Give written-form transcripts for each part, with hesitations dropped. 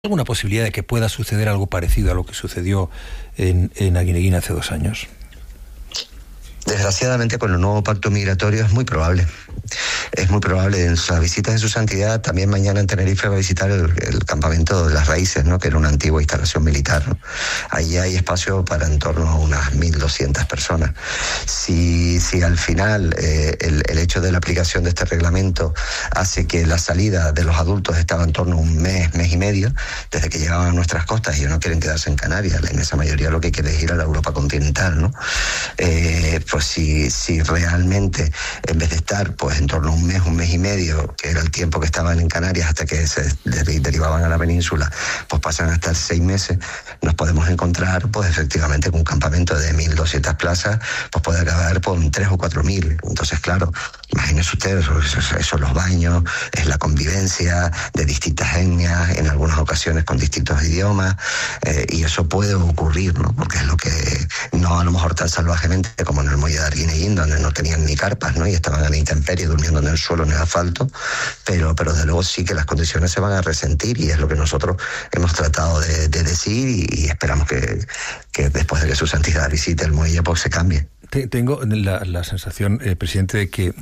¿Alguna posibilidad de que pueda suceder algo parecido a lo que sucedió en Aguineguín hace 2 años? Desgraciadamente, con el nuevo pacto migratorio es muy probable. Es muy probable. En las visitas de su santidad, también mañana en Tenerife va a visitar el campamento de las Raíces, ¿no?, que era una antigua instalación militar, ¿no? Allí hay espacio para en torno a unas 1.200 personas. Si al final el hecho de la aplicación de este reglamento hace que la salida de los adultos estaba en torno a un mes y medio, desde que llegaban a nuestras costas, y no quieren quedarse en Canarias, la inmensa mayoría lo que quiere es ir a la Europa continental, ¿no? Pues si realmente, en vez de estar pues en torno a un mes y medio, que era el tiempo que estaban en Canarias hasta que se derivaban a la península, pues pasan a estar 6 meses, nos podemos encontrar pues efectivamente con un campamento de 1.200 plazas, pues puede acabar con 3.000 o 4.000. Entonces, claro, imagínense ustedes, eso los baños, es la convivencia de distintas etnias, en algunas ocasiones con distintos idiomas, y eso puede ocurrir, ¿no? Porque es lo que, no a lo mejor tan salvajemente como en el muelle de Aguineguín, donde no tenían ni carpas, ¿no?, y estaban a la intemperie durmiendo en el suelo, en el asfalto, pero de luego sí que las condiciones se van a resentir, y es lo que nosotros hemos tratado de decir, y esperamos que después de que su santidad visite el muelle pues se cambie. Tengo la sensación, presidente, de que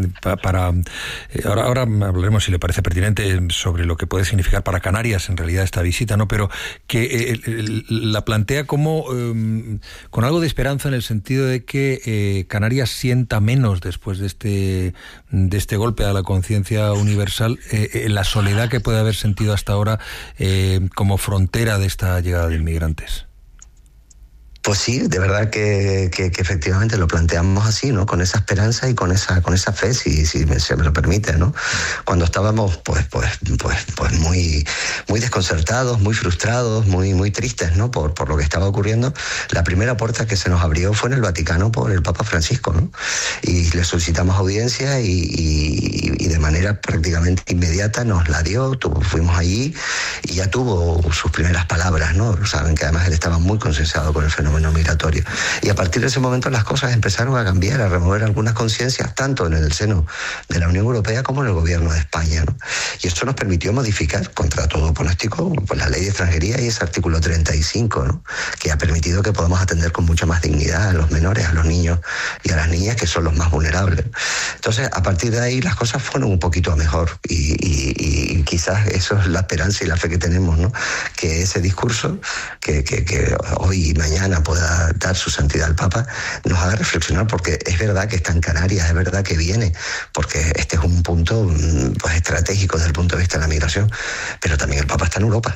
ahora hablaremos, si le parece pertinente, sobre lo que puede significar para Canarias en realidad esta visita, ¿no? Pero que la plantea como con algo de esperanza, en el sentido de que Canarias sienta menos después de este golpe a la conciencia universal, la soledad que puede haber sentido hasta ahora como frontera de esta llegada de inmigrantes. Pues sí, de verdad que efectivamente lo planteamos así, ¿no? Con esa esperanza y con esa fe, si se me lo permite, ¿no? Cuando estábamos pues muy desconcertados, muy frustrados, muy tristes, ¿no?, por lo que estaba ocurriendo, la primera puerta que se nos abrió fue en el Vaticano por el Papa Francisco, ¿no? Y le solicitamos audiencia y de manera prácticamente inmediata nos la dio. Fuimos allí y ya tuvo sus primeras palabras, ¿no? Saben que además él estaba muy concienciado con el fenómeno migratorio. Y a partir de ese momento las cosas empezaron a cambiar, a remover algunas conciencias, tanto en el seno de la Unión Europea como en el gobierno de España, ¿no? Y esto nos permitió modificar, contra todo pronóstico, pues la ley de extranjería y ese artículo 35, ¿no?, que ha permitido que podamos atender con mucha más dignidad a los menores, a los niños y a las niñas, que son los más vulnerables. Entonces, a partir de ahí las cosas fueron un poquito a mejor, y quizás eso es la esperanza y la fe que tenemos, ¿no?, que ese discurso que hoy y mañana pueda dar su santidad al Papa nos haga reflexionar, porque es verdad que está en Canarias, es verdad que viene, porque este es un punto pues estratégico desde el punto de vista de la migración, pero también el Papa está en Europa,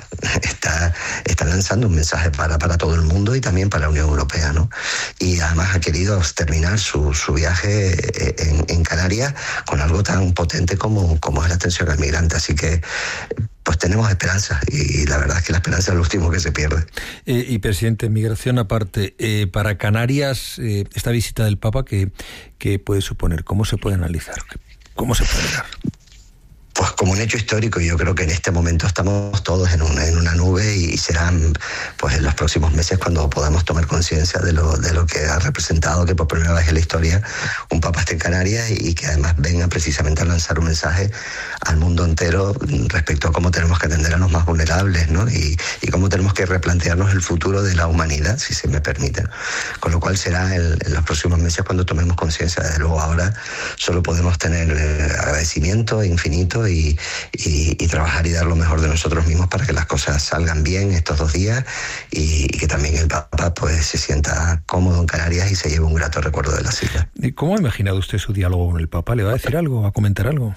está lanzando un mensaje para todo el mundo y también para la Unión Europea, ¿no? Y además ha querido terminar su viaje en Canarias con algo tan potente como es la atención al migrante, así que pues tenemos esperanza, y la verdad es que la esperanza es lo último que se pierde. Y presidente, migración aparte, para Canarias, esta visita del Papa, ¿qué puede suponer? ¿Cómo se puede analizar? ¿Cómo se puede dar? Pues como un hecho histórico. Yo creo que en este momento estamos todos en una nube, y serán pues en los próximos meses cuando podamos tomar conciencia de lo que ha representado que por primera vez en la historia un Papa esté en Canarias, y que además venga precisamente a lanzar un mensaje al mundo entero respecto a cómo tenemos que atender a los más vulnerables, ¿no? Y cómo tenemos que replantearnos el futuro de la humanidad, si se me permite. Con lo cual será en los próximos meses cuando tomemos conciencia. Desde luego ahora solo podemos tener agradecimiento infinito y trabajar y dar lo mejor de nosotros mismos para que las cosas salgan bien estos 2 días, y que también el Papa pues se sienta cómodo en Canarias y se lleve un grato recuerdo de la cita. ¿Cómo ha imaginado usted su diálogo con el Papa? ¿Le va a decir algo? ¿Va a comentar algo?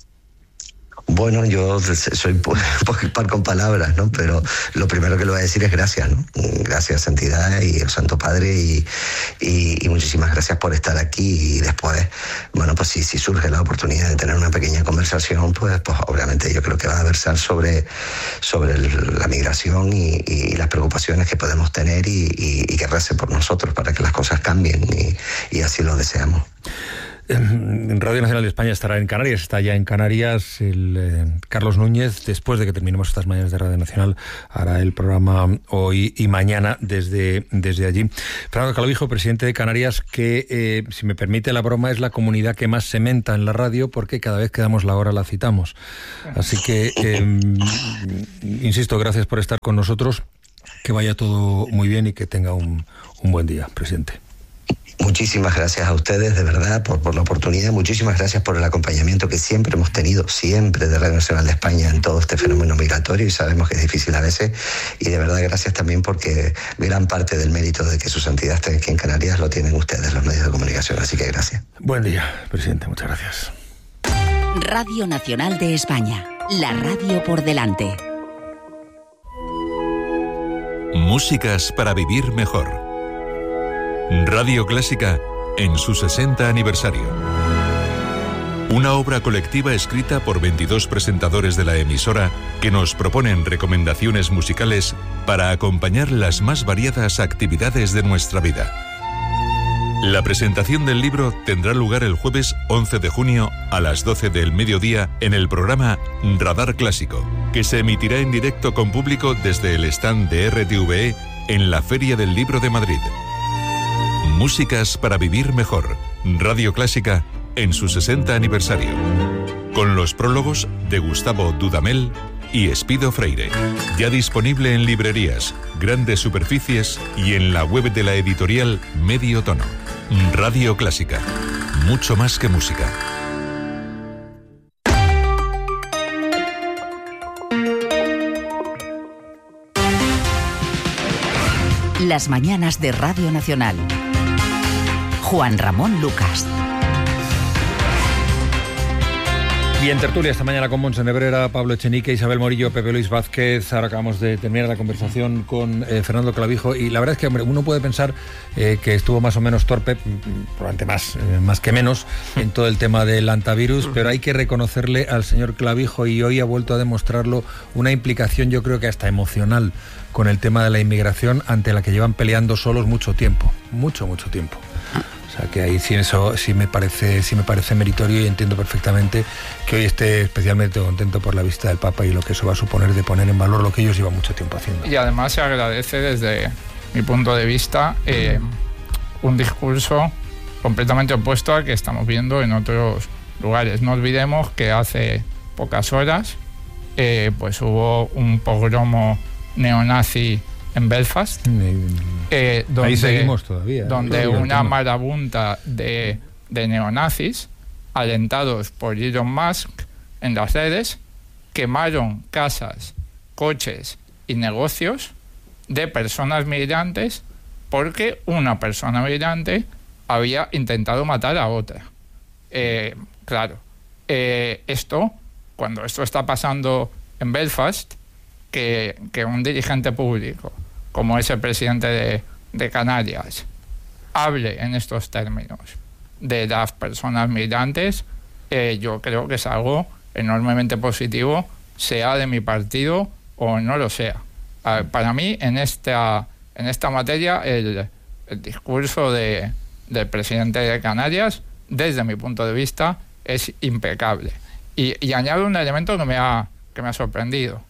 Bueno, yo soy un poco par con palabras, ¿no? Pero lo primero que le voy a decir es gracias, ¿no? Gracias, Santidad y el Santo Padre, y muchísimas gracias por estar aquí. Y después, bueno, pues si surge la oportunidad de tener una pequeña conversación, pues obviamente yo creo que va a versar sobre la migración y las preocupaciones que podemos tener, y que rece por nosotros para que las cosas cambien, y así lo deseamos. Radio Nacional de España estará en Canarias, está ya en Canarias. Carlos Núñez, después de que terminemos estas mañanas de Radio Nacional, hará el programa hoy y mañana desde allí. Fernando Clavijo, presidente de Canarias, que, si me permite la broma, es la comunidad que más se menta en la radio, porque cada vez que damos la hora la citamos. Así que, insisto, gracias por estar con nosotros, que vaya todo muy bien y que tenga un buen día, presidente. Muchísimas gracias a ustedes, de verdad, por la oportunidad. Muchísimas gracias por el acompañamiento que siempre hemos tenido, siempre, de Radio Nacional de España en todo este fenómeno migratorio, y sabemos que es difícil a veces. Y de verdad, gracias también, porque gran parte del mérito de que su santidad esté aquí en Canarias lo tienen ustedes, los medios de comunicación. Así que gracias. Buen día, presidente. Muchas gracias. Radio Nacional de España. La radio por delante. Músicas para vivir mejor. Radio Clásica en su 60 aniversario. Una obra colectiva escrita por 22 presentadores de la emisora que nos proponen recomendaciones musicales para acompañar las más variadas actividades de nuestra vida. La presentación del libro tendrá lugar el jueves 11 de junio a las 12 del mediodía en el programa Radar Clásico, que se emitirá en directo con público desde el stand de RTVE en la Feria del Libro de Madrid. Músicas para vivir mejor. Radio Clásica en su 60 aniversario. Con los prólogos de Gustavo Dudamel y Espido Freire. Ya disponible en librerías, grandes superficies y en la web de la editorial Medio Tono. Radio Clásica. Mucho más que música. Las mañanas de Radio Nacional. Juan Ramón Lucas. Y en tertulia esta mañana con Montse Nebrera, Pablo Echenique, Isabel Morillo, Pepe Luis Vázquez. Ahora acabamos de terminar la conversación con Fernando Clavijo, y la verdad es que, hombre, uno puede pensar que estuvo más o menos torpe, probablemente más que menos, en todo el tema del antivirus, pero hay que reconocerle al señor Clavijo, y hoy ha vuelto a demostrarlo, una implicación, yo creo que hasta emocional, con el tema de la inmigración, ante la que llevan peleando solos mucho tiempo, mucho tiempo. O sea, que ahí sí, eso sí me parece meritorio, y entiendo perfectamente que hoy esté especialmente contento por la visita del Papa y lo que eso va a suponer de poner en valor lo que ellos llevan mucho tiempo haciendo. Y además se agradece, desde mi punto de vista, un discurso completamente opuesto al que estamos viendo en otros lugares. No olvidemos que hace pocas horas pues hubo un pogromo neonazi en Belfast, donde, ahí seguimos todavía, donde una marabunta de neonazis, alentados por Elon Musk en las redes, quemaron casas, coches y negocios de personas migrantes, porque una persona migrante había intentado matar a otra. Claro, cuando esto está pasando en Belfast, que un dirigente público como es el presidente de Canarias hable en estos términos de las personas migrantes, yo creo que es algo enormemente positivo, sea de mi partido o no lo sea. Para mí, en esta materia, el discurso del presidente de Canarias, desde mi punto de vista, es impecable. Y añado un elemento que me ha sorprendido.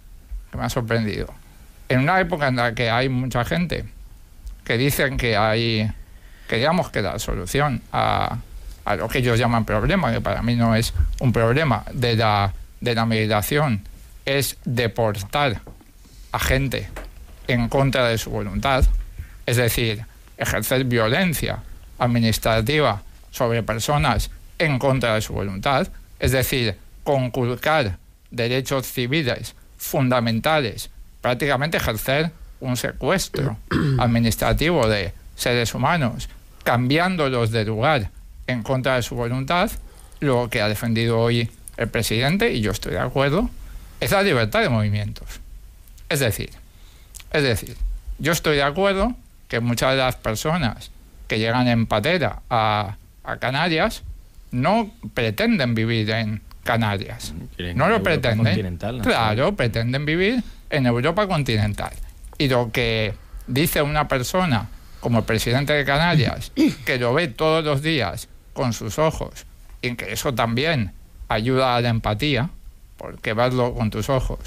En una época en la que hay mucha gente que dicen que digamos que la solución a lo que ellos llaman problema, que para mí no es un problema, de la migración, es deportar a gente en contra de su voluntad, es decir, ejercer violencia administrativa sobre personas en contra de su voluntad, es decir, conculcar derechos civiles fundamentales, prácticamente ejercer un secuestro administrativo de seres humanos, cambiándolos de lugar en contra de su voluntad. Lo que ha defendido hoy el presidente, y yo estoy de acuerdo, es la libertad de movimientos. Es decir, yo estoy de acuerdo que muchas de las personas que llegan en patera a Canarias no pretenden vivir en Canarias. No lo pretenden. Claro, pretenden vivir en Europa continental. Y lo que dice una persona como el presidente de Canarias, que lo ve todos los días con sus ojos, y que eso también ayuda a la empatía, porque verlo con tus ojos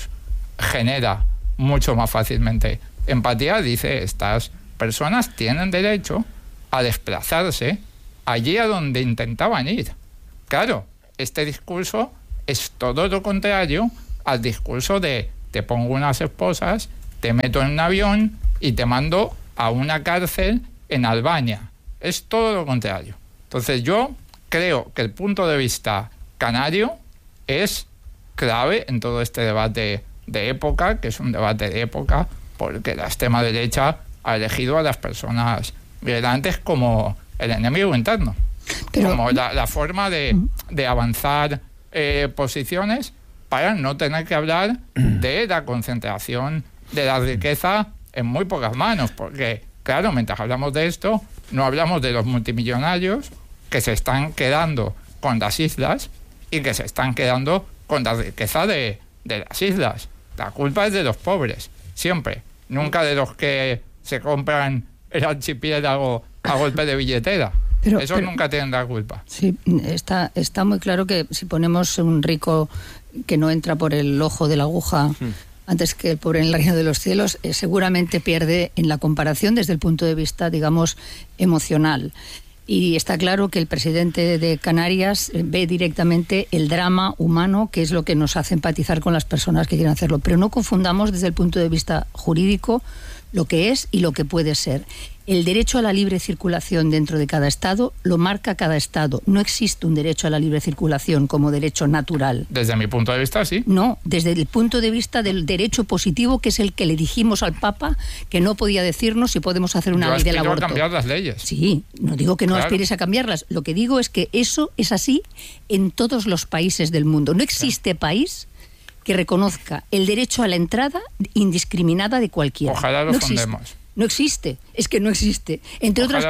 genera mucho más fácilmente empatía, dice, estas personas tienen derecho a desplazarse allí a donde intentaban ir. Claro, este discurso es todo lo contrario al discurso de te pongo unas esposas, te meto en un avión y te mando a una cárcel en Albania. Es todo lo contrario. Entonces yo creo que el punto de vista canario es clave en todo este debate de época, que es un debate de época, porque la extrema derecha ha elegido a las personas migrantes como el enemigo interno, como la forma de avanzar posiciones para no tener que hablar de la concentración de la riqueza en muy pocas manos, porque, claro, mientras hablamos de esto, no hablamos de los multimillonarios que se están quedando con las islas y que se están quedando con la riqueza de las islas. La culpa es de los pobres, siempre, nunca de los que se compran el archipiélago a golpe de billetera. Pero nunca tienen la culpa. Sí, está muy claro que si ponemos un rico que no entra por el ojo de la aguja antes que el pobre en el reino de los cielos, seguramente pierde en la comparación desde el punto de vista, digamos, emocional. Y está claro que el presidente de Canarias ve directamente el drama humano, que es lo que nos hace empatizar con las personas que quieren hacerlo. Pero no confundamos desde el punto de vista jurídico lo que es y lo que puede ser. El derecho a la libre circulación dentro de cada Estado lo marca cada Estado. No existe un derecho a la libre circulación como derecho natural. Desde mi punto de vista, sí. No, desde el punto de vista del derecho positivo, que es el que le dijimos al Papa que no podía decirnos si podemos hacer una ley del aborto. Yo aspiro a cambiar las leyes. Sí, no digo que no aspires a cambiarlas. Lo que digo es que eso es así en todos los países del mundo. No existe país que reconozca el derecho a la entrada indiscriminada de cualquiera. Ojalá lo fundemos. No existe, es que no existe. Entre otras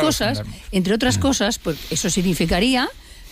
cosas, pues eso significaría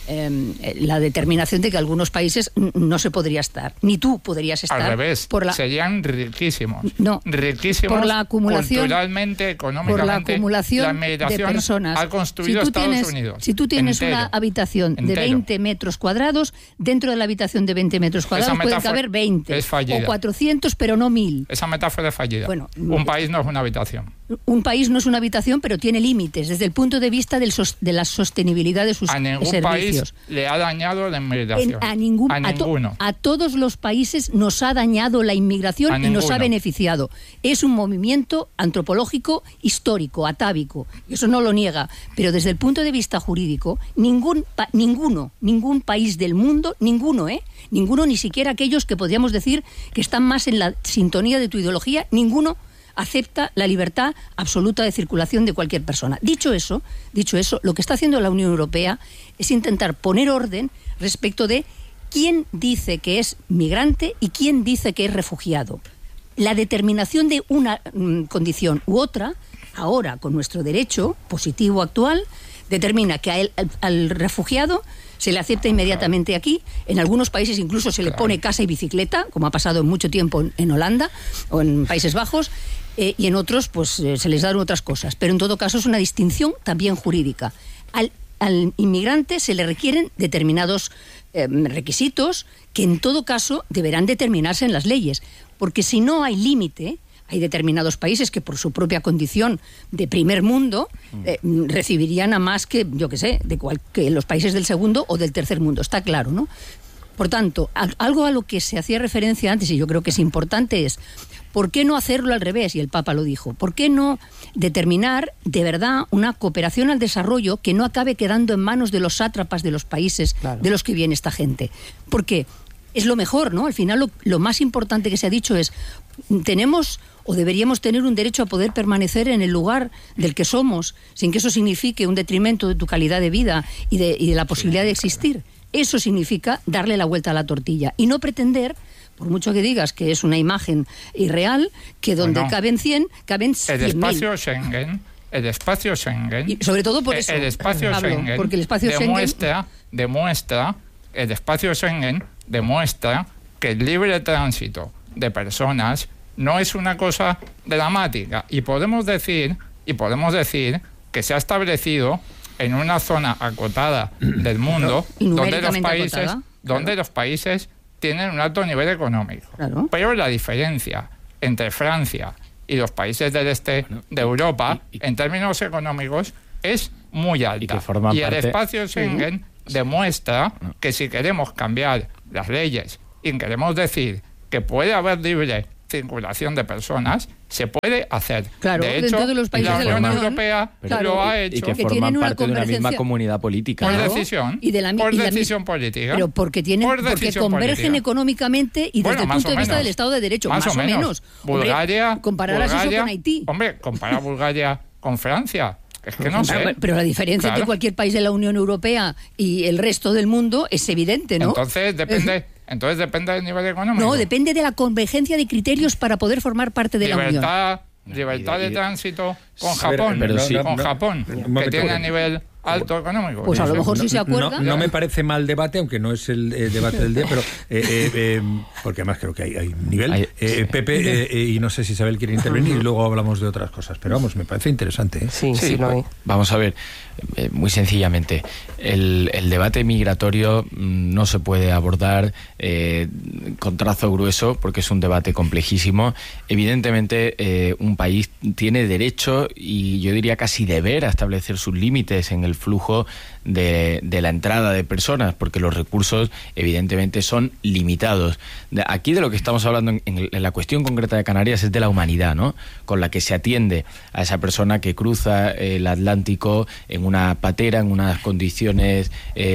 la determinación de que algunos países no se podría estar, ni tú podrías estar. Al revés, serían riquísimos. No, riquísimos por la acumulación, culturalmente, económicamente. Por la acumulación de personas. Ha construido Estados Unidos. Si tú tienes una habitación de 20 metros cuadrados, dentro de la habitación de 20 metros cuadrados pueden caber 20 o 400, pero no 1000. Esa metáfora es fallida. Bueno, un país no es una habitación. Un país no es una habitación, pero tiene límites desde el punto de vista de la sostenibilidad de sus servicios. A ningún país le ha dañado la inmigración. A ninguno. A todos los países nos ha dañado la inmigración y nos ha beneficiado. Es un movimiento antropológico histórico, atávico. Y eso no lo niega. Pero desde el punto de vista jurídico, ningún país del mundo, ninguno, ni siquiera aquellos que podríamos decir que están más en la sintonía de tu ideología, ninguno acepta la libertad absoluta de circulación de cualquier persona. Dicho eso, lo que está haciendo la Unión Europea es intentar poner orden respecto de quién dice que es migrante y quién dice que es refugiado. La determinación de una condición u otra, ahora con nuestro derecho positivo actual, determina que al refugiado se le acepta inmediatamente aquí. En algunos países incluso se le pone casa y bicicleta, como ha pasado mucho tiempo en Holanda o en Países Bajos, y en otros pues se les dan otras cosas. Pero en todo caso es una distinción también jurídica. Al inmigrante se le requieren determinados requisitos que en todo caso deberán determinarse en las leyes, porque si no hay límite. Hay determinados países que por su propia condición de primer mundo recibirían a más que, que los países del segundo o del tercer mundo, está claro, ¿no? Por tanto, algo a lo que se hacía referencia antes, y yo creo que es importante, es ¿por qué no hacerlo al revés? Y el Papa lo dijo. ¿Por qué no determinar de verdad una cooperación al desarrollo que no acabe quedando en manos de los sátrapas de los países de los que viene esta gente? Porque es lo mejor, ¿no? Al final lo más importante que se ha dicho es tenemos o deberíamos tener un derecho a poder permanecer en el lugar del que somos, sin que eso signifique un detrimento de tu calidad de vida y de la posibilidad de existir. Eso significa darle la vuelta a la tortilla y no pretender, por mucho que digas que es una imagen irreal, que donde caben 100, caben 100.000. El espacio Schengen. Y sobre todo por eso. El espacio Schengen. Porque el espacio demuestra el espacio Schengen demuestra que el libre tránsito de personas no es una cosa dramática y podemos decir que se ha establecido en una zona acotada del mundo, donde los países tienen un alto nivel económico. Claro. Pero la diferencia entre Francia y los países del este de Europa, en términos económicos, es muy alta. Y el espacio Schengen demuestra que si queremos cambiar las leyes y queremos decir que puede haber libre circulación de personas, se puede hacer. Claro, de hecho, de los países la Unión Europea lo ha hecho. Y que forman parte de una misma comunidad política. Por Claro, decisión. Y de la, por y decisión política. Pero porque convergen política. Económicamente y desde el punto de vista del Estado de Derecho. Más o menos. Bulgaria. Compararás eso con Haití. Hombre, comparar Bulgaria con Francia. Es que no sé. Pero la diferencia entre cualquier país de la Unión Europea y el resto del mundo es evidente, ¿no? Entonces depende del nivel económico. No, depende de la convergencia de criterios para poder formar parte de la Unión. Libertad de tránsito con Japón, que tiene a nivel alto económico. Pues a lo mejor sí se acuerda. No me parece mal debate, aunque no es el debate del día, pero porque además creo que hay nivel. Pepe, y no sé si Isabel quiere intervenir y luego hablamos de otras cosas, pero vamos, me parece interesante. Sí, lo hay. Vamos a ver, muy sencillamente, el debate migratorio no se puede abordar con trazo grueso porque es un debate complejísimo. Evidentemente, un país tiene derecho y yo diría casi deber a establecer sus límites en el flujo de la entrada de personas, porque los recursos evidentemente son limitados. Aquí de lo que estamos hablando en la cuestión concreta de Canarias es de la humanidad, ¿no? Con la que se atiende a esa persona que cruza el Atlántico en una patera, en unas condiciones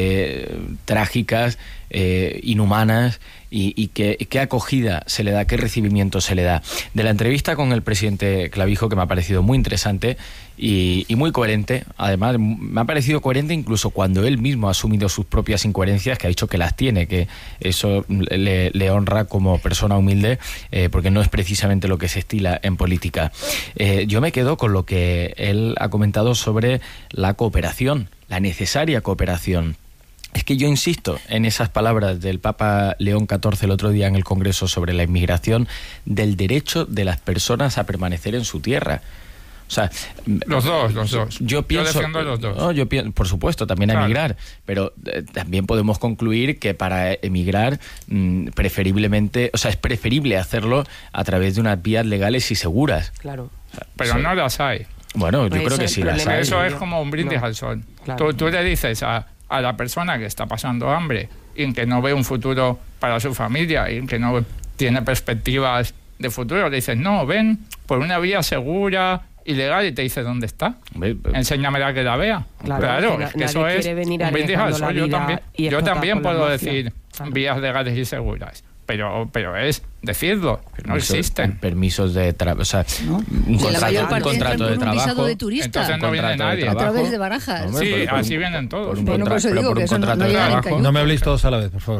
trágicas, inhumanas, y qué acogida se le da, qué recibimiento se le da. De la entrevista con el presidente Clavijo, que me ha parecido muy interesante y muy coherente, además me ha parecido coherente incluso cuando él mismo ha asumido sus propias incoherencias, que ha dicho que las tiene, que eso le honra como persona humilde, porque no es precisamente lo que se estila en política. Yo me quedo con lo que él ha comentado sobre la cooperación, la necesaria cooperación. Es que yo insisto en esas palabras del Papa León XIV el otro día en el Congreso sobre la inmigración, del derecho de las personas a permanecer en su tierra. O sea, los dos. Yo defiendo los dos. No, por supuesto, también a emigrar, pero también podemos concluir que para emigrar preferiblemente, o sea, es preferible hacerlo a través de unas vías legales y seguras. Claro. Pero no las hay. Bueno, yo creo que sí las hay. Eso es como un brindis al sol. Claro. Tú le dices a la persona que está pasando hambre y que no ve un futuro para su familia y que no tiene perspectivas de futuro, le dices, no, ven por una vía segura y legal, y te dice, ¿dónde está? Enséñamela que la vea. Claro, es que eso es un brindis al sol. Yo también puedo decir vías legales y seguras, pero es decirlo, no existen. Permisos de trabajo, o sea, un contrato de trabajo. De turista. Entonces no viene nadie. A través de Barajas. Sí, así vienen todos. Por un contrato de trabajo. No me habléis todos a la vez, por favor.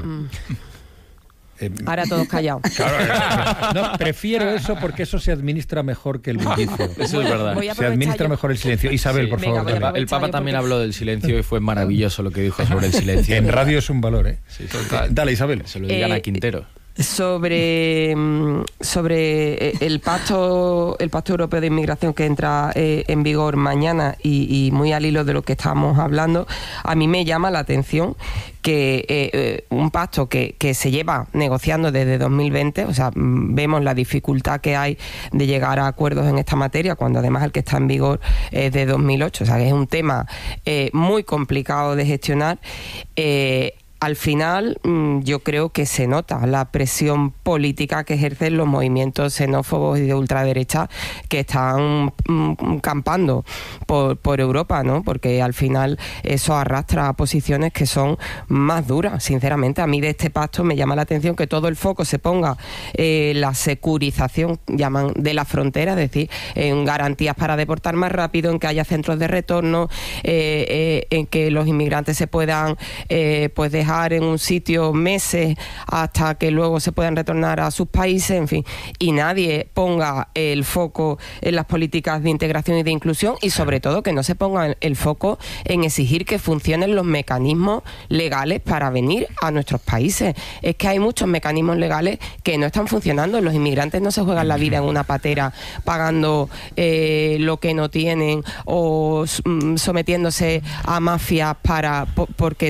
Ahora todos callados. No, prefiero eso porque eso se administra mejor que el bullicio. Eso es verdad. Se administra mejor el silencio. Isabel, por favor. El Papa también habló del silencio y fue maravilloso lo que dijo sobre el silencio. En radio es un valor, ¿eh? Sí, dale, Isabel. Se lo digan a Quintero. Sobre el pacto europeo de inmigración que entra en vigor mañana y muy al hilo de lo que estábamos hablando, a mí me llama la atención que un pacto que se lleva negociando desde 2020, o sea, vemos la dificultad que hay de llegar a acuerdos en esta materia, cuando además el que está en vigor es de 2008, o sea, que es un tema muy complicado de gestionar. Al final, yo creo que se nota la presión política que ejercen los movimientos xenófobos y de ultraderecha que están campando por Europa, ¿no? Porque al final eso arrastra a posiciones que son más duras. Sinceramente, a mí de este pacto me llama la atención que todo el foco se ponga la securización, llaman, de la frontera, es decir, en garantías para deportar más rápido, en que haya centros de retorno, en que los inmigrantes se puedan pues dejar estar en un sitio meses hasta que luego se puedan retornar a sus países, en fin, y nadie ponga el foco en las políticas de integración y de inclusión, y sobre todo que no se ponga el foco en exigir que funcionen los mecanismos legales para venir a nuestros países. Es que hay muchos mecanismos legales que no están funcionando. Los inmigrantes no se juegan la vida en una patera pagando lo que no tienen o sometiéndose a mafias porque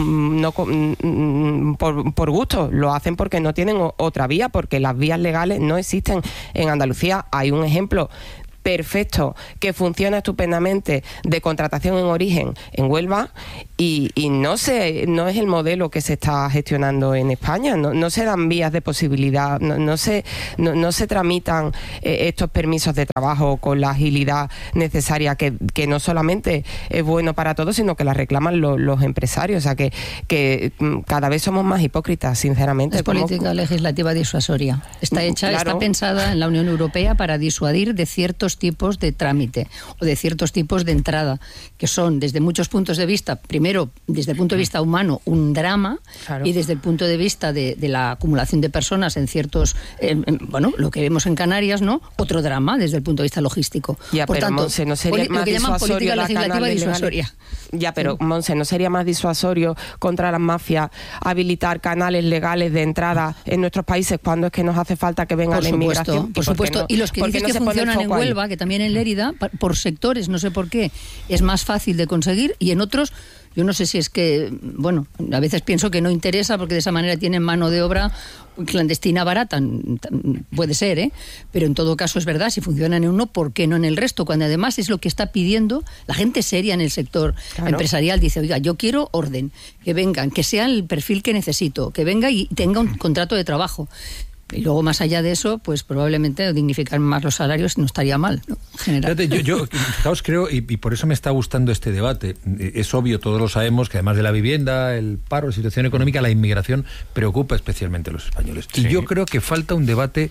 por gusto. Lo hacen porque no tienen otra vía, porque las vías legales no existen en Andalucía. Hay un ejemplo perfecto que funciona estupendamente de contratación en origen en Huelva y no es el modelo que se está gestionando en España. No se dan vías de posibilidad, no se tramitan estos permisos de trabajo con la agilidad necesaria que no solamente es bueno para todos, sino que la reclaman los empresarios. O sea que cada vez somos más hipócritas, sinceramente. Es política legislativa disuasoria. Está hecha, claro, está pensada en la Unión Europea para disuadir de ciertos tipos de trámite o de ciertos tipos de entrada, que son desde muchos puntos de vista, primero desde el punto de vista humano un drama, claro, y desde el punto de vista de la acumulación de personas en ciertos, lo que vemos en Canarias, ¿no? Otro drama desde el punto de vista logístico. Ya, por pero tanto, Monse, ¿no sería más lo que llaman política legislativa disuasoria? Ya, pero Monse, ¿no sería más disuasorio contra las mafias habilitar canales legales de entrada en nuestros países cuando es que nos hace falta que venga la inmigración? Por supuesto, y los que dicen que funcionan en Huelva, que también en Lérida, por sectores, no sé por qué, es más fácil de conseguir, y en otros, yo no sé si es que, a veces pienso que no interesa porque de esa manera tienen mano de obra clandestina barata, puede ser, pero en todo caso es verdad, si funcionan en uno, ¿por qué no en el resto? Cuando además es lo que está pidiendo la gente seria en el sector, claro, empresarial, dice, oiga, yo quiero orden, que vengan, que sea el perfil que necesito, que venga y tenga un contrato de trabajo. Y luego, más allá de eso, pues probablemente dignificar más los salarios no estaría mal, ¿no? En general. Fíjate, yo fijaos, creo, y por eso me está gustando este debate. Es obvio, todos lo sabemos, que además de la vivienda, el paro, la situación económica, la inmigración preocupa especialmente a los españoles. Sí. Y yo creo que falta un debate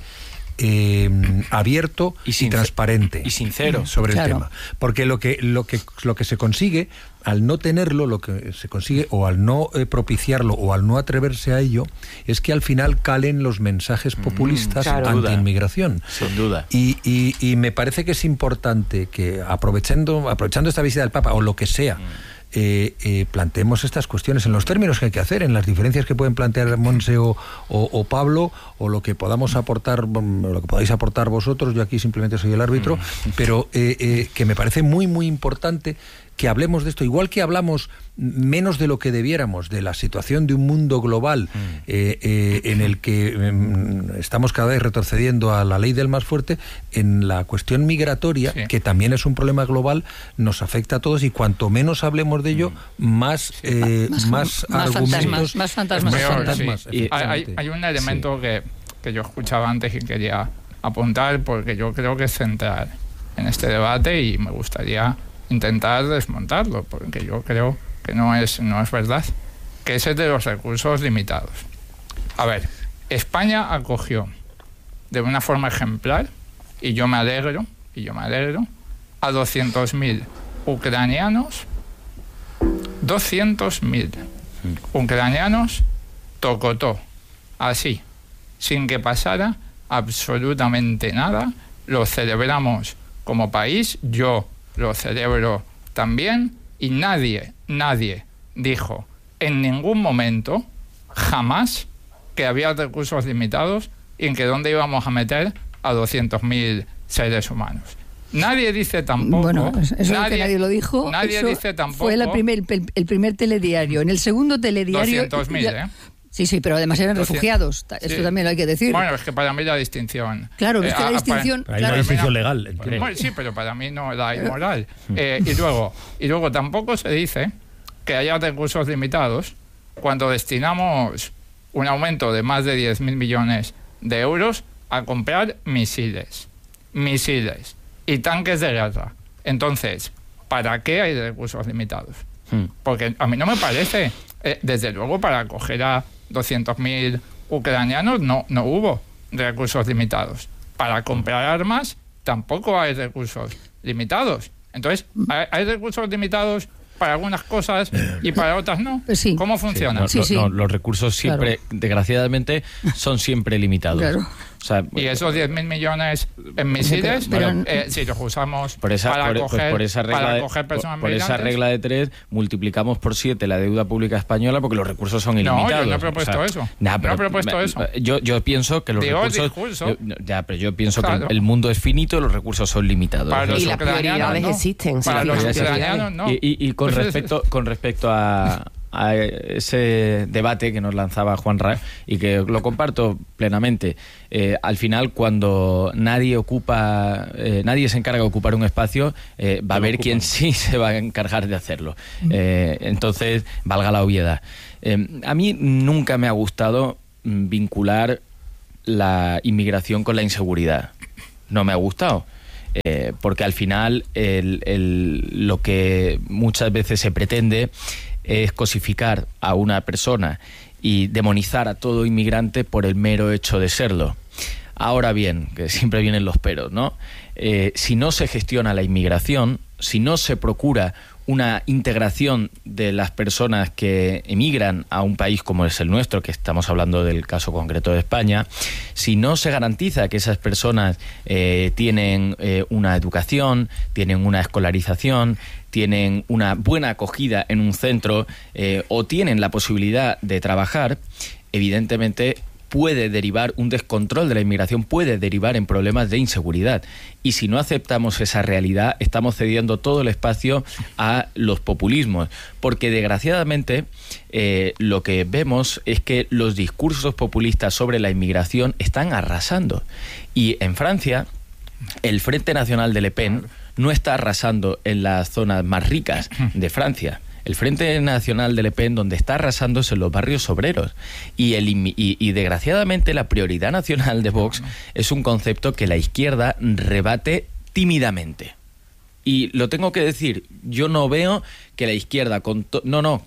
abierto y transparente y sincero sobre el tema, porque lo que se consigue al no tenerlo, lo que se consigue o al no propiciarlo o al no atreverse a ello, es que al final calen los mensajes populistas anti-inmigración. Sin duda. Y me parece que es importante que aprovechando esta visita del Papa o lo que sea, planteemos estas cuestiones en los términos que hay que hacer, en las diferencias que pueden plantear Monse o Pablo, o lo que podamos aportar, lo que podáis aportar vosotros. Yo aquí simplemente soy el árbitro, pero que me parece muy, muy importante que hablemos de esto, igual que hablamos menos de lo que debiéramos de la situación de un mundo global en el que estamos cada vez retrocediendo a la ley del más fuerte. En la cuestión migratoria, que también es un problema global, nos afecta a todos, y cuanto menos hablemos de ello, más argumentos, más fantasmas. Hay un elemento que yo escuchaba antes y quería apuntar, porque yo creo que es central en este debate y me gustaría intentar desmontarlo, porque yo creo que no es verdad, que es el de los recursos limitados. A ver, España acogió de una forma ejemplar, y yo me alegro, a 200.000 ucranianos, 200.000 ucranianos, tocotó, así, sin que pasara absolutamente nada. Lo celebramos como país, yo lo celebro también, y nadie dijo en ningún momento, jamás, que había recursos limitados y en que dónde íbamos a meter a 200.000 seres humanos. Nadie dice tampoco... Bueno, eso nadie lo dijo. Nadie dice tampoco... Fue el primer telediario. En el segundo telediario... 200.000, Sí, pero además eran refugiados. Esto también lo hay que decir. Bueno, es que para mí la distinción... Claro, es que la distinción... Hay una distinción legal. Bueno, sí, pero para mí no la hay moral. Y luego tampoco se dice que haya recursos limitados cuando destinamos un aumento de más de 10.000 millones de euros a comprar misiles y tanques de guerra. Entonces, ¿para qué hay recursos limitados? Porque a mí no me parece... desde luego, para acoger a 200.000 ucranianos no hubo recursos limitados. Para comprar armas tampoco hay recursos limitados. Entonces, hay recursos limitados para algunas cosas y para otras no. Sí. ¿Cómo funciona? No, los recursos siempre, desgraciadamente, son siempre limitados. Claro. O sea, y esos 10.000 millones en misiles, si los usamos para coger personas por esa regla de 3, multiplicamos por 7 la deuda pública española porque los recursos son ilimitados. No, yo no he propuesto eso. No he propuesto eso. Yo pienso que los recursos... pero yo pienso que el mundo es finito y los recursos son limitados. Y las prioridades existen. Para los ucranianos no. Y con respecto a ese debate que nos lanzaba Juan Ra, y que lo comparto plenamente, al final cuando nadie se encarga de ocupar un espacio, va a haber quien sí se va a encargar de hacerlo. Entonces, valga la obviedad. A mí nunca me ha gustado vincular la inmigración con la inseguridad. No me ha gustado. Porque al final lo que muchas veces se pretende es cosificar a una persona y demonizar a todo inmigrante por el mero hecho de serlo. Ahora bien, que siempre vienen los peros, ¿no? Si no se gestiona la inmigración, si no se procura una integración de las personas que emigran a un país como es el nuestro, que estamos hablando del caso concreto de España, si no se garantiza que esas personas tienen una educación, tienen una escolarización, tienen una buena acogida en un centro o tienen la posibilidad de trabajar, evidentemente puede derivar un descontrol de la inmigración, puede derivar en problemas de inseguridad. Y si no aceptamos esa realidad, estamos cediendo todo el espacio a los populismos. Porque desgraciadamente lo que vemos es que los discursos populistas sobre la inmigración están arrasando. Y en Francia, el Frente Nacional de Le Pen no está arrasando en las zonas más ricas de Francia. El Frente Nacional de Le Pen, donde está arrasando, es en los barrios obreros. Y desgraciadamente la prioridad nacional de Vox es un concepto que la izquierda rebate tímidamente. Y lo tengo que decir, yo no veo que la izquierda... tú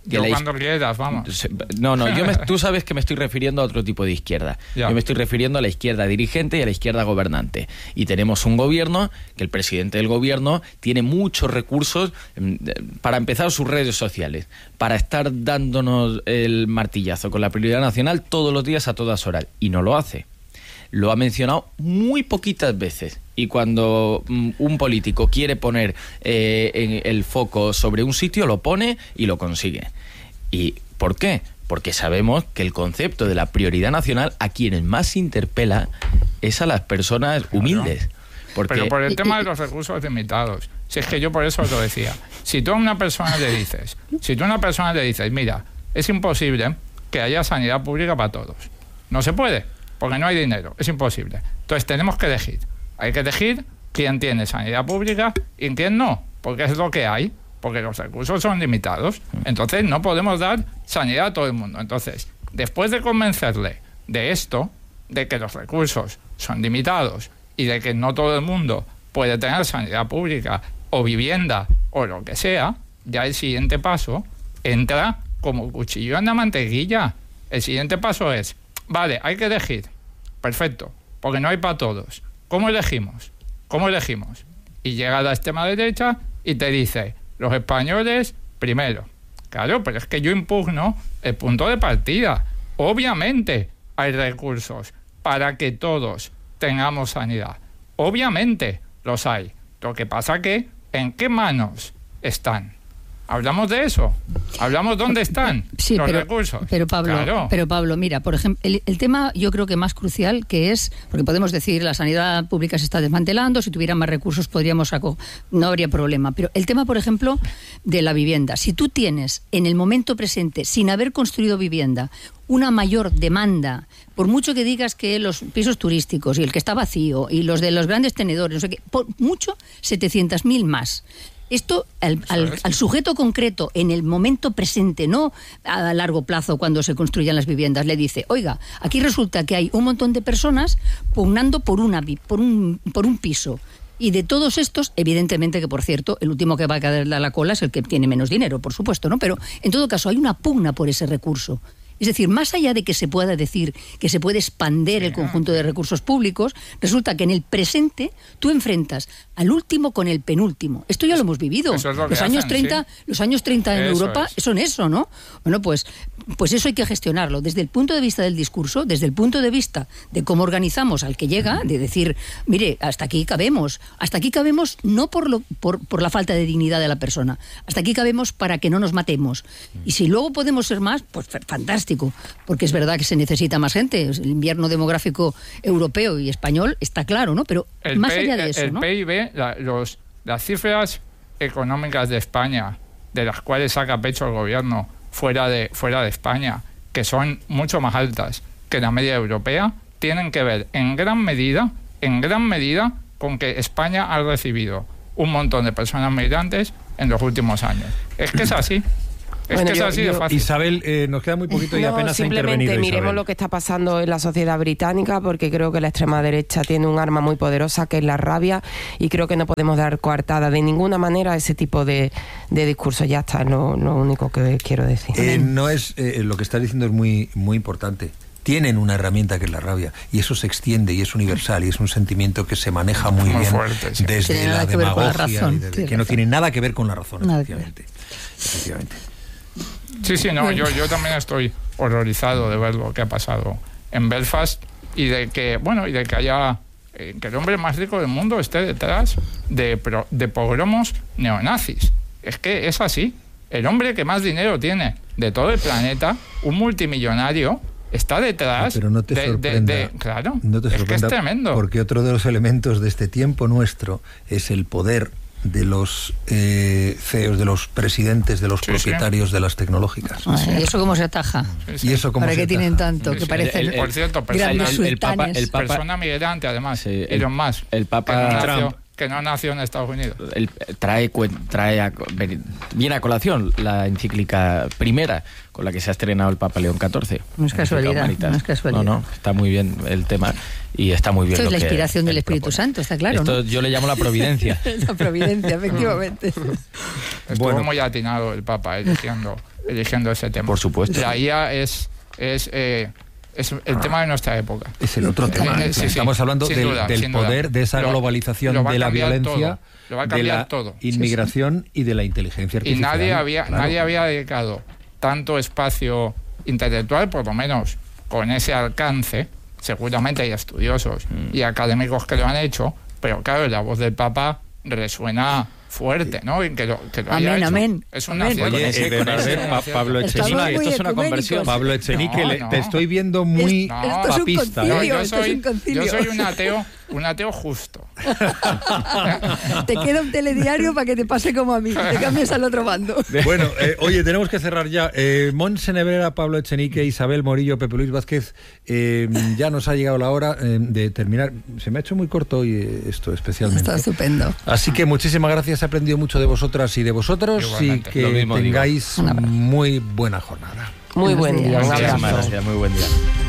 sabes que me estoy refiriendo a otro tipo de izquierda. Ya. Yo me estoy refiriendo a la izquierda dirigente y a la izquierda gobernante. Y tenemos un gobierno, que el presidente del gobierno tiene muchos recursos, para empezar sus redes sociales, para estar dándonos el martillazo con la prioridad nacional todos los días a todas horas. Y no lo hace. Lo ha mencionado muy poquitas veces. Y cuando un político quiere poner en el foco sobre un sitio, lo pone y lo consigue. ¿Y por qué? Porque sabemos que el concepto de la prioridad nacional a quienes más interpela es a las personas humildes. Pero por el tema de los recursos limitados. Si es que yo por eso os lo decía. Si tú a una persona le dices, mira, es imposible que haya sanidad pública para todos. No se puede, porque no hay dinero. Es imposible. Entonces tenemos que elegir. Hay que elegir quién tiene sanidad pública y quién no, porque es lo que hay, porque los recursos son limitados. Entonces no podemos dar sanidad a todo el mundo. Entonces, después de convencerle de esto, de que los recursos son limitados y de que no todo el mundo puede tener sanidad pública o vivienda o lo que sea, ya el siguiente paso entra como cuchillo en la mantequilla. El siguiente paso es, vale, hay que elegir. Perfecto, porque no hay para todos. ¿Cómo elegimos? Y llega la extrema derecha y te dice, los españoles primero. Claro, pero es que yo impugno el punto de partida. Obviamente hay recursos para que todos tengamos sanidad. Obviamente los hay. Lo que pasa que, ¿en qué manos están? ¿Hablamos de eso? ¿Hablamos dónde están los recursos? Pero Pablo, mira, por ejemplo, el tema yo creo que más crucial que es, porque podemos decir la sanidad pública se está desmantelando, si tuvieran más recursos no habría problema. Pero el tema, por ejemplo, de la vivienda. Si tú tienes en el momento presente, sin haber construido vivienda, una mayor demanda, por mucho que digas que los pisos turísticos y el que está vacío y los de los grandes tenedores, no sé qué, por mucho 700.000 más. Esto al sujeto concreto en el momento presente, no a largo plazo cuando se construyan las viviendas, le dice, oiga, aquí resulta que hay un montón de personas pugnando por un piso. Y de todos estos, evidentemente que, por cierto, el último que va a caer a la cola es el que tiene menos dinero, por supuesto, ¿no? Pero en todo caso hay una pugna por ese recurso. Es decir, más allá de que se pueda decir que se puede expandir el conjunto de recursos públicos, resulta que en el presente tú enfrentas al último con el penúltimo. Esto ya lo hemos vivido. Eso es lo los que años hacen, 30, los años 30 en Europa son eso, ¿no? Bueno, pues eso hay que gestionarlo desde el punto de vista del discurso, desde el punto de vista de cómo organizamos al que llega, de decir, mire, hasta aquí cabemos no por la falta de dignidad de la persona, hasta aquí cabemos para que no nos matemos. Y si luego podemos ser más, pues fantástico, porque es verdad que se necesita más gente. El invierno demográfico europeo y español está claro, ¿no? Pero más allá de eso, ¿no? El PIB, las cifras económicas de España, de las cuales saca pecho el gobierno fuera de España, que son mucho más altas que la media europea, tienen que ver en gran medida con que España ha recibido un montón de personas migrantes en los últimos años. Es que es así. Es así de fácil. Isabel, nos queda muy poquito y apenas ha intervenido Simplemente miremos Isabel. lo que está pasando en la sociedad británica, porque creo que la extrema derecha tiene un arma muy poderosa, que es la rabia, y creo que no podemos dar coartada de ninguna manera a ese tipo de discursos. Ya está, es lo único que quiero decir. No es lo que estás diciendo es muy, muy importante. Tienen una herramienta que es la rabia, y eso se extiende y es universal, y es un sentimiento que se maneja muy bien fuerte, sí. desde la demagogia, que no tiene nada que ver con la razón, efectivamente. Sí, no, yo también estoy horrorizado de ver lo que ha pasado en Belfast y de que haya que el hombre más rico del mundo esté detrás de pogromos neonazis. Es que es así. El hombre que más dinero tiene de todo el planeta, un multimillonario, está detrás. Pero no te sorprenda. Claro, no te sorprenda, es que es tremendo. Porque otro de los elementos de este tiempo nuestro es el poder de los CEOs, de los presidentes, de los propietarios de las tecnológicas. ¿Y eso cómo se ataja? ¿Y eso cómo ¿Para se qué ataja? tienen tanto? Que parecen por cierto, grandes sultanes. el Papa, persona migrante, además, Elon Musk, el Papa Trump, que no nació en Estados Unidos. Viene a colación la encíclica primera con la que se ha estrenado el Papa León XIV. No es casualidad. No, está muy bien el tema y está muy bien. Esto es la que inspiración del él Espíritu propone. Santo, está claro, Esto ¿no? yo le llamo la providencia. La providencia, efectivamente. Estuvo muy atinado el Papa eligiendo ese tema. Por supuesto. La IA es el tema de nuestra época. Es el otro tema. Estamos hablando del poder, de esa globalización, de la violencia, de la inmigración y de la inteligencia artificial. Y nadie había dedicado tanto espacio intelectual, por lo menos con ese alcance. Seguramente hay estudiosos y académicos que lo han hecho, pero claro, la voz del Papa resuena fuerte, ¿no? Y que lo haya hecho. Amén. Es un acierto. Oye, Pablo Echenique, esto es una conversión. Pablo Echenique, te estoy viendo muy papista. Yo soy un ateo justo. Te queda un telediario para que te pase como a mí, te cambies al otro bando. Bueno, oye, tenemos que cerrar ya. Montse Nebrera, Pablo Echenique, Isabel Morillo, Pepe Luis Vázquez, ya nos ha llegado la hora de terminar. Se me ha hecho muy corto hoy esto, especialmente. Está estupendo. Así que muchísimas gracias, he aprendido mucho de vosotras y de vosotros. Igualmente. Y que tengáis muy buena jornada. Muy buen día. Muchísimas gracias, muy buen día.